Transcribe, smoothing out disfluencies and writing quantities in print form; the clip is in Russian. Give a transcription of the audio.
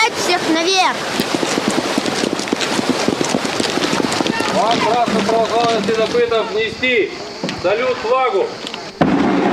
Поднять всех наверх! Вам красным православным следопытам внести салют флагу.